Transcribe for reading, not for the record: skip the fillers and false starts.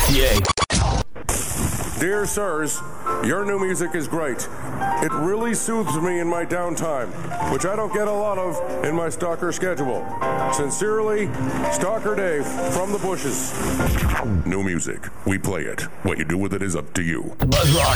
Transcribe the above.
RCA. Dear sirs, your new music is great. It really soothes me in my downtime, which I don't get a lot of in my stalker schedule. Sincerely, Stalker Dave from the bushes. New music. We play it. What you do with it is up to you. Buzz Rock.